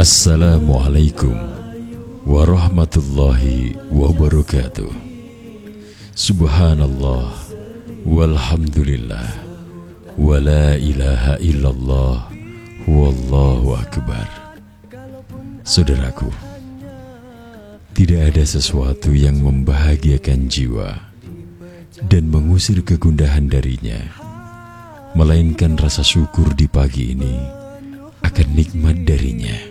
Assalamualaikum warahmatullahi wabarakatuh. Subhanallah walhamdulillah wa la ilaha illallah wallahu akbar. Saudaraku, tidak ada sesuatu yang membahagiakan jiwa dan mengusir kegundahan darinya, melainkan rasa syukur di pagi ini akan nikmat darinya.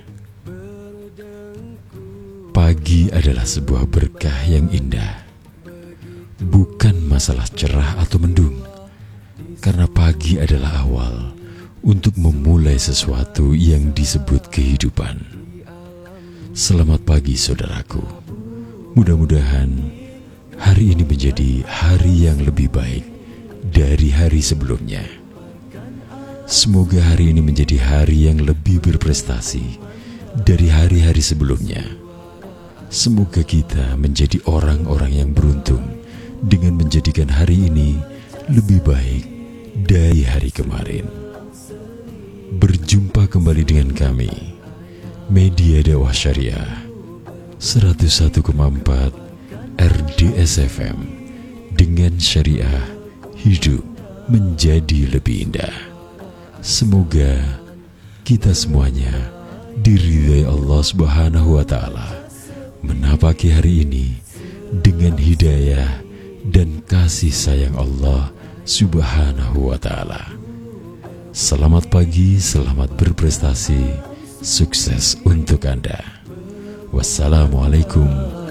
Pagi adalah sebuah berkah yang indah, bukan masalah cerah atau mendung, karena pagi adalah awal untuk memulai sesuatu yang disebut kehidupan. Selamat pagi saudaraku, mudah-mudahan hari ini menjadi hari yang lebih baik dari hari sebelumnya. Semoga hari ini menjadi hari yang lebih berprestasi dari hari-hari sebelumnya. Semoga kita menjadi orang-orang yang beruntung dengan menjadikan hari ini lebih baik dari hari kemarin. Berjumpa kembali dengan kami, Media Dakwah Syariah 101,4 RDS FM, dengan syariah hidup menjadi lebih indah. Semoga kita semuanya diridhai Allah Subhanahu wa Ta'ala, menapaki hari ini dengan hidayah dan kasih sayang Allah Subhanahu wa Ta'ala. Selamat pagi, selamat berprestasi, sukses untuk Anda. Wassalamualaikum